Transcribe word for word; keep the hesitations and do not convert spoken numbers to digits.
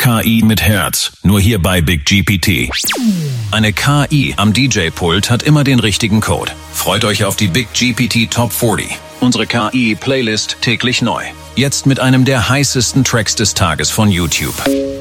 K I mit Herz, nur hier bei Big G P T. Eine K I am D J-Pult hat immer den richtigen Code. Freut euch auf die Big G P T Top vierzig. Unsere K I-Playlist täglich neu. Jetzt mit einem der heißesten Tracks des Tages von YouTube.